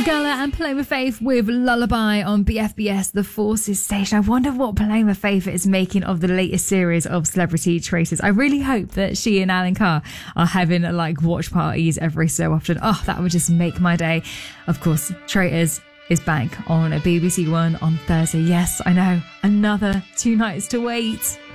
Gala and Paloma Faith with Lullaby on BFBS, the Forces station. I wonder what Paloma Faith is making of the latest series of Celebrity Traitors. I really hope that she and Alan Carr are having like watch parties every so often. Oh, that would just make my day. Of course, Traitors is back on a BBC One on Thursday. Yes, I know. Another 2 nights to wait.